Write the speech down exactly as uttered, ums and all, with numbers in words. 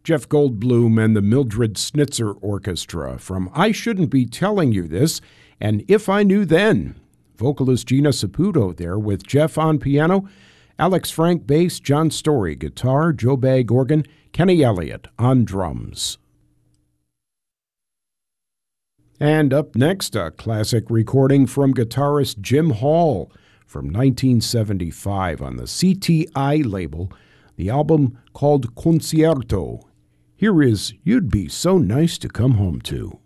Jeff Goldblum and the Mildred Snitzer Orchestra from I Shouldn't Be Telling You This and If I Knew Then. Vocalist Gina Saputo there with Jeff on piano, Alex Frank bass, John Story guitar, Joe Bagg organ, Kenny Elliott on drums. And up next, a classic recording from guitarist Jim Hall from nineteen seventy-five on the C T I label, the album called Concierto. Here is You'd Be So Nice to Come Home To.